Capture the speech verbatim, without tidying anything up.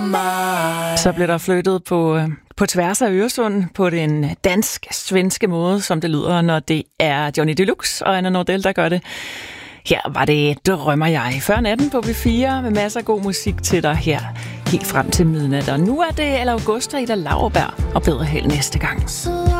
Så bliver der flyttet på, på tværs af Øresund på den dansk-svenske måde, som det lyder, når det er Johnny Deluxe og Anna Nordell, der gør det. Her var det Drømmer jeg. Før natten på B fire med masser af god musik til dig her helt frem til midnat. Og nu er det Al Augusta, Ida Lauerberg og bedre held næste gang.